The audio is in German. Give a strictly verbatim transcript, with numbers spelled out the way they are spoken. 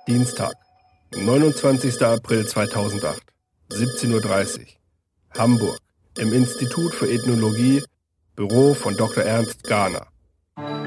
Dienstag, neunundzwanzigster April zweitausendacht, siebzehn Uhr dreißig, Hamburg, im Institut für Ethnologie, Büro von Doktor Ernst Gahner.